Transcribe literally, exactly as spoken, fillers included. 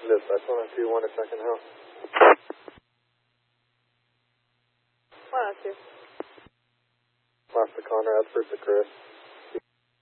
Dispatch one oh two, one a second house. one oh two. Last to Conrad, first to Chris.